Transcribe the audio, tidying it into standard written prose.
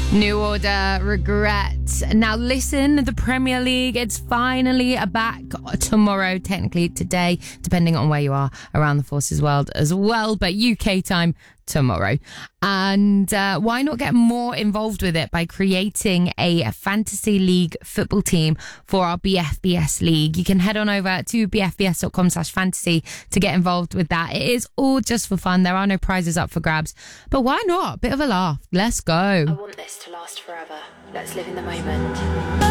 New Order, Regret. Now listen, the Premier League, it's finally back tomorrow, technically today, depending on where you are around the Forces world as well, but UK time tomorrow. And why not get more involved with it by creating a fantasy league football team for our BFBS league? You can head on over to bfbs.com/fantasy to get involved with that. It is all just for fun. There are no prizes up for grabs, but why not? Bit of a laugh. Let's go. I want this to last forever. Let's live in the moment.